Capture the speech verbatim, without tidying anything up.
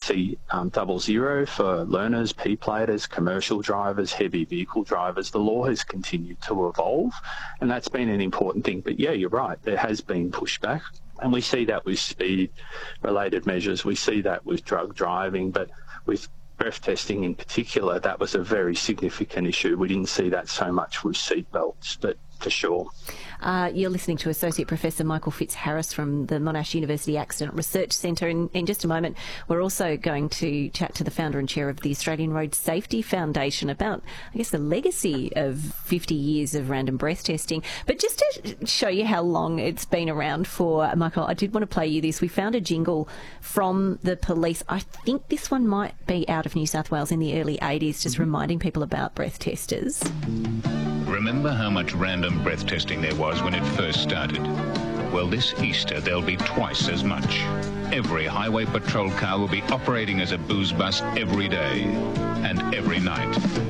see um, double zero for learners, P-platers, commercial drivers, heavy vehicle drivers. The law has continued to evolve, and that's been an important thing. But yeah, you're right, there has been pushback, and we see that with speed-related measures. We see that with drug driving, but with breath testing in particular, that was a very significant issue. We didn't see that so much with seatbelts, but for sure. Uh, you're listening to Associate Professor Michael Fitzharris from the Monash University Accident Research Centre. In, in just a moment, we're also going to chat to the founder and chair of the Australian Road Safety Foundation about, I guess, the legacy of fifty years of random breath testing. But just to show you how long it's been around for, Michael, I did want to play you this. We found a jingle from the police. I think this one might be out of New South Wales in the early eighties, just reminding people about breath testers. Remember how much random breath testing there was when it first started? Well, this Easter there'll be twice as much. Every highway patrol car will be operating as a booze bus every day and every night.